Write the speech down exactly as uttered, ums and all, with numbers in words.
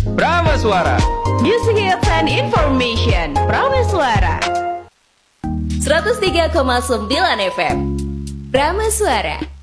Prameswara. Music Hits and Information. Prameswara. seratus tiga koma sembilan F M. Prameswara.